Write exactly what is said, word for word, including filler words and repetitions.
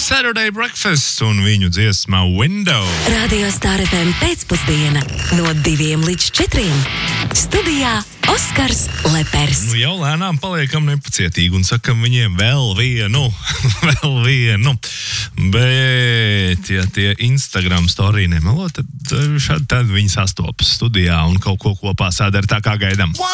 Saturday Breakfast un viņu dziesmā Window. Radio Star F M pēcpusdiena no diviem līdz četriem. Studijā Oskars Lepers. Nu jau lēnām paliekam nepacietīgi un sakam viņiem vēl vienu, vēl vienu. Bet, ja tie Instagram story nemelo, tad šādi tad viņi sastopas studijā un kaut ko kopā sadara tā kā gaidām.